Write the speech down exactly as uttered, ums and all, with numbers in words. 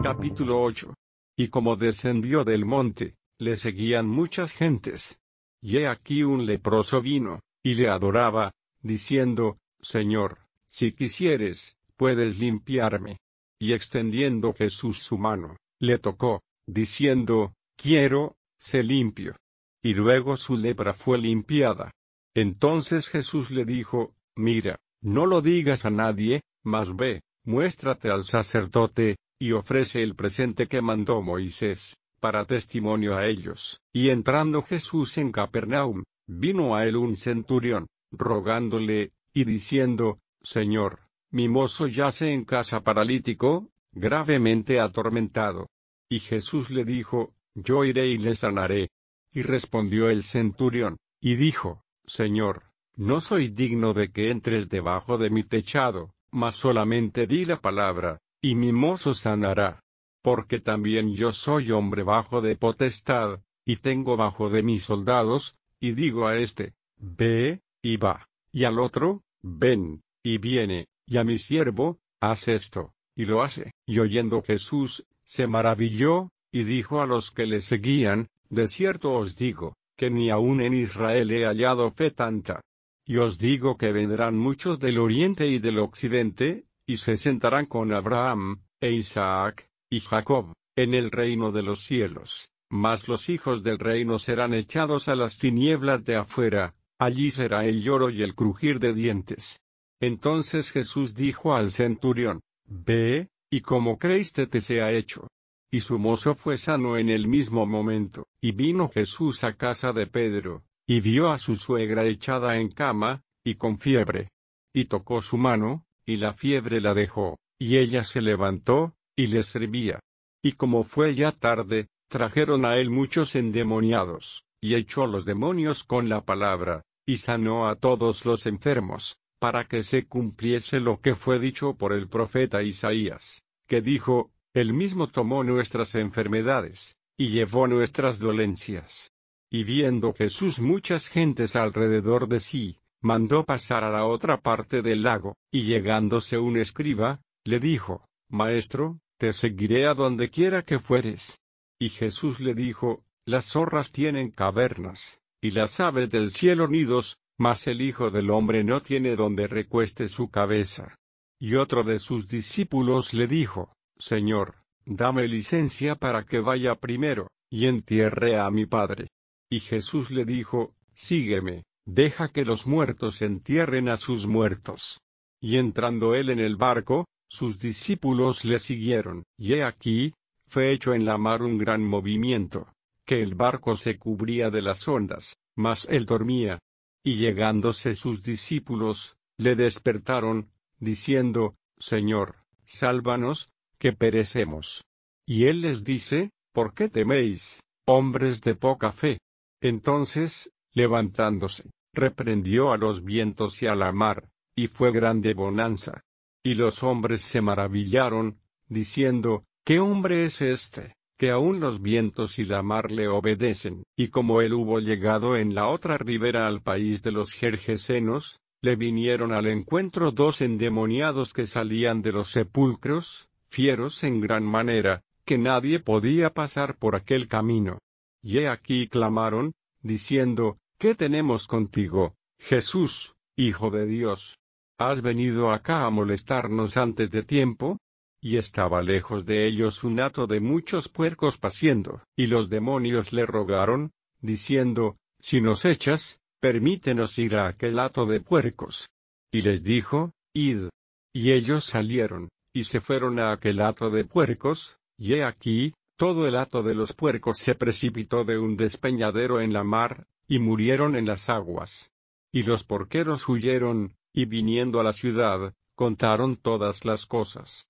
Capítulo ocho. Y como descendió del monte, le seguían muchas gentes. Y he aquí un leproso vino, y le adoraba, diciendo, Señor, si quisieres, puedes limpiarme. Y extendiendo Jesús su mano, le tocó, diciendo, quiero, sé limpio. Y luego su lepra fue limpiada. Entonces Jesús le dijo, mira, no lo digas a nadie, mas ve, muéstrate al sacerdote, y ofrece el presente que mandó Moisés, para testimonio a ellos. Y entrando Jesús en Capernaum, vino a él un centurión, rogándole, y diciendo, Señor, mi mozo yace en casa paralítico, gravemente atormentado. Y Jesús le dijo, yo iré y le sanaré. Y respondió el centurión, y dijo, Señor, no soy digno de que entres debajo de mi techado, mas solamente di la palabra, y mi mozo sanará. Porque también yo soy hombre bajo de potestad, y tengo bajo de mis soldados, y digo a este, ve, y va, y al otro, ven, y viene, y a mi siervo, haz esto, y lo hace. Y oyendo Jesús, se maravilló, y dijo a los que le seguían, de cierto os digo, que ni aun en Israel he hallado fe tanta. Y os digo que vendrán muchos del oriente y del occidente, y se sentarán con Abraham, e Isaac, y Jacob, en el reino de los cielos, mas los hijos del reino serán echados a las tinieblas de afuera, allí será el lloro y el crujir de dientes. Entonces Jesús dijo al centurión, ve, y como creíste te sea hecho. Y su mozo fue sano en el mismo momento. Y vino Jesús a casa de Pedro, y vio a su suegra echada en cama, y con fiebre. Y tocó su mano, y la fiebre la dejó, y ella se levantó, y le servía. Y como fue ya tarde, trajeron a él muchos endemoniados, y echó los demonios con la palabra, y sanó a todos los enfermos, para que se cumpliese lo que fue dicho por el profeta Isaías, que dijo, él mismo tomó nuestras enfermedades, y llevó nuestras dolencias. Y viendo Jesús muchas gentes alrededor de sí, mandó pasar a la otra parte del lago, y llegándose un escriba, le dijo, Maestro, te seguiré a donde quiera que fueres. Y Jesús le dijo, las zorras tienen cavernas, y las aves del cielo nidos, mas el Hijo del Hombre no tiene donde recueste su cabeza. Y otro de sus discípulos le dijo, Señor, dame licencia para que vaya primero, y entierre a mi padre. Y Jesús le dijo, sígueme, deja que los muertos entierren a sus muertos. Y entrando él en el barco, sus discípulos le siguieron. Y he aquí, fue hecho en la mar un gran movimiento, que el barco se cubría de las ondas, mas él dormía. Y llegándose sus discípulos, le despertaron, diciendo, Señor, sálvanos, que perecemos. Y él les dice, ¿por qué teméis, hombres de poca fe? Entonces, levantándose, reprendió a los vientos y a la mar, y fue grande bonanza. Y los hombres se maravillaron, diciendo, ¿qué hombre es este, que aun los vientos y la mar le obedecen? Y como él hubo llegado en la otra ribera al país de los Gergesenos, le vinieron al encuentro dos endemoniados que salían de los sepulcros, fieros en gran manera, que nadie podía pasar por aquel camino. Y he aquí clamaron, diciendo, ¿qué tenemos contigo, Jesús, Hijo de Dios? ¿Has venido acá a molestarnos antes de tiempo? Y estaba lejos de ellos un hato de muchos puercos paciendo, y los demonios le rogaron, diciendo, si nos echas, permítenos ir a aquel hato de puercos. Y les dijo, id. Y ellos salieron, y se fueron a aquel hato de puercos, y he aquí, todo el hato de los puercos se precipitó de un despeñadero en la mar, y murieron en las aguas. Y los porqueros huyeron, y viniendo a la ciudad, contaron todas las cosas.